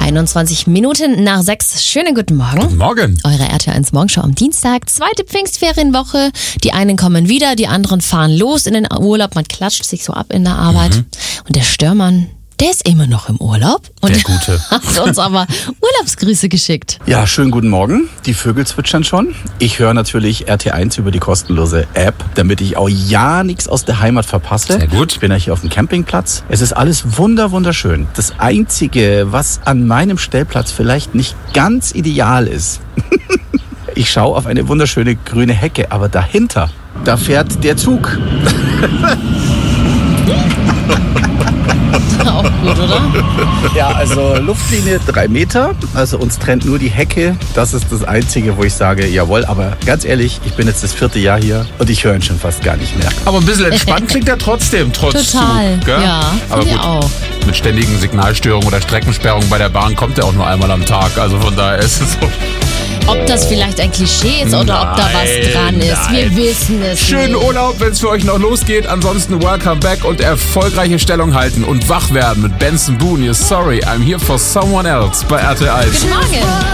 21 Minuten nach 6. Schönen guten Morgen. Guten Morgen. Eure RTL1 Morgenshow am Dienstag. 2. Pfingstferienwoche. Die einen kommen wieder, die anderen fahren los in den Urlaub. Man klatscht sich so ab in der Arbeit. Und der Störmann, der ist immer noch im Urlaub. Und Der Gute. hat uns aber Urlaubsgrüße geschickt. Ja, schönen guten Morgen. Die Vögel zwitschern schon. Ich höre natürlich RT1 über die kostenlose App, damit ich auch ja nichts aus der Heimat verpasse. Sehr gut. Ich bin ja hier auf dem Campingplatz. Es ist alles wunderschön. Das Einzige, was an meinem Stellplatz vielleicht nicht ganz ideal ist, ich schaue auf eine wunderschöne grüne Hecke, aber dahinter, da fährt der Zug. Auch gut, oder? Ja, also Luftlinie 3 Meter, also uns trennt nur die Hecke. Das ist das Einzige, wo ich sage, jawohl, aber ganz ehrlich, ich bin jetzt das 4. Jahr hier und ich höre ihn schon fast gar nicht mehr. Aber ein bisschen entspannt klingt er trotzdem, trotz Total, Zug, gell? ja, Aber finde ich gut, auch. mit ständigen Signalstörungen oder Streckensperrungen bei der Bahn kommt er auch nur einmal am Tag. Also von daher ist es so. Ob das vielleicht ein Klischee ist oder ob da was dran ist, wir wissen es Schönen nicht. Urlaub, wenn es für euch noch losgeht. Ansonsten welcome back und erfolgreiche Stellung halten und wach werden mit Benson Boone. Sorry, I'm here for someone else bei RTL. Guten Morgen.